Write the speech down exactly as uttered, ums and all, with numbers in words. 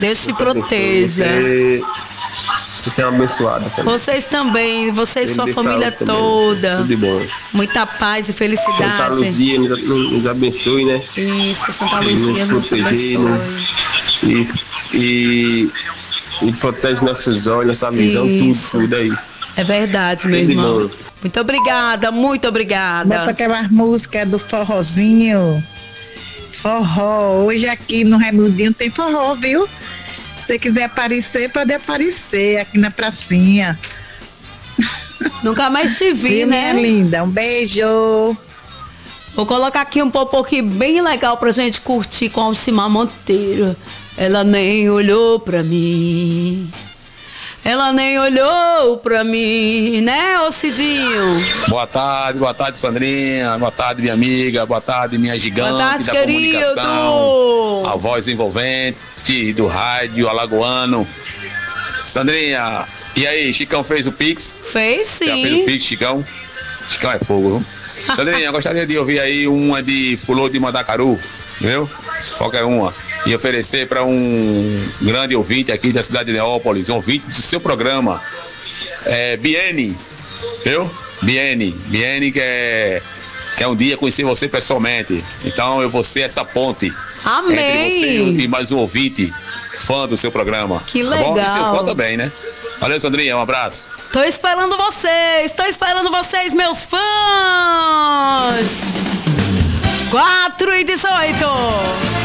Deus te proteja. Você, você é uma abençoada. Também. Vocês também, você e Ele sua dê família saúde toda. também. Tudo de bom. Muita paz e Santa felicidade. Luzia nos, nos abençoe, né? Isso, Santa E Luzia nos proteger, abençoe. né? E, e, e protege nossos olhos, nossa visão, Isso. tudo, tudo é isso. É verdade, meu Tudo de irmão. bom. Muito obrigada, muito obrigada. Bota aquelas músicas do forrozinho. Forró. Hoje aqui no Raimundinho tem forró, viu? Se você quiser aparecer, pode aparecer aqui na pracinha. Nunca mais te vi, Viu, né? minha linda? Um beijo. Vou colocar aqui um popoquinho bem legal pra gente curtir com Alcimar Monteiro. Ela nem olhou pra mim. Ela nem olhou pra mim, né, ô Cidinho? Boa tarde, boa tarde, Sandrinha. Boa tarde, minha amiga. Boa tarde, minha gigante Boa tarde, da querido. comunicação. A voz envolvente do rádio alagoano. Sandrinha, e aí, Chicão fez o Pix? Fez Já fez o sim. Pix, Chicão? Chicão é fogo, viu? Sandrinha, eu gostaria de ouvir aí uma de Fulô de Mandacaru, viu? Qualquer uma. E oferecer para um grande ouvinte aqui da cidade de Neópolis, um ouvinte do seu programa, é, Biene, viu? Biene, Biene que é, que é um dia conhecer você pessoalmente. Então eu vou ser essa ponte Amém. entre você e mais um ouvinte, fã do seu programa. Que tá bom? E seu legal. fã também, né? Valeu, Sandrinha, um abraço. Tô esperando vocês, tô esperando vocês, meus fãs. quatro e dezoito.